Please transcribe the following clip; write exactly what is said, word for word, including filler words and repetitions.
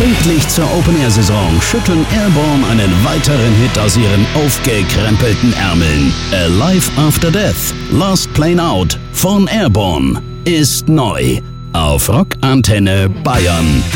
Pünktlich zur Open-Air-Saison schütteln Airborne einen weiteren Hit aus ihren aufgekrempelten Ärmeln. Alive After Death, Last Plane Out von Airborne ist neu auf Rock Antenne Bayern.